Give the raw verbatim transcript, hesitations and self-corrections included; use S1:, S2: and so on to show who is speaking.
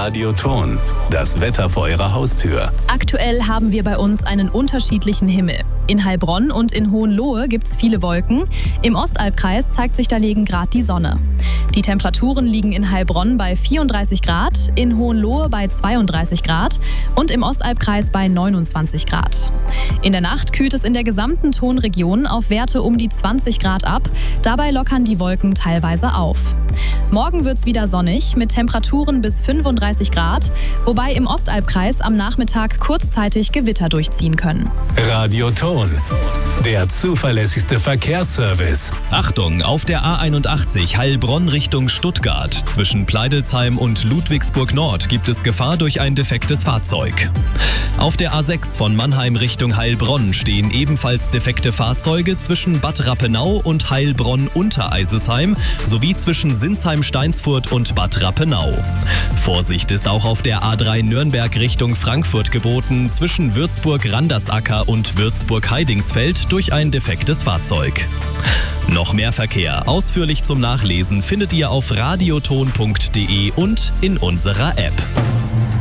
S1: Radioton, das Wetter vor Ihrer Haustür.
S2: Aktuell haben wir bei uns einen unterschiedlichen Himmel. In Heilbronn und in Hohenlohe gibt es viele Wolken. Im Ostalbkreis zeigt sich dagegen gerade die Sonne. Die Temperaturen liegen in Heilbronn bei vierunddreißig Grad, in Hohenlohe bei zweiunddreißig Grad und im Ostalbkreis bei neunundzwanzig Grad. In der Nacht kühlt es in der gesamten Tonregion auf Werte um die zwanzig Grad ab. Dabei lockern die Wolken teilweise auf. Morgen wird es wieder sonnig mit Temperaturen bis fünfunddreißig Grad, wobei im Ostalbkreis am Nachmittag kurzzeitig Gewitter durchziehen können.
S1: Radioton, der zuverlässigste Verkehrsservice.
S3: Achtung, auf der A einundachtzig Heilbronn Richtung Stuttgart. Zwischen Pleidelsheim und Ludwigsburg Nord gibt es Gefahr durch ein defektes Fahrzeug. Auf der A sechs von Mannheim Richtung Heilbronn stehen ebenfalls defekte Fahrzeuge zwischen Bad Rappenau und Heilbronn-Untereisesheim sowie zwischen Sinsheim-Steinsfurt und Bad Rappenau. Vorsicht ist auch auf der A drei Nürnberg Richtung Frankfurt geboten, zwischen Würzburg-Randersacker und Würzburg-Heidingsfeld durch ein defektes Fahrzeug. Noch mehr Verkehr ausführlich zum Nachlesen findet ihr auf radioton punkt de und in unserer App.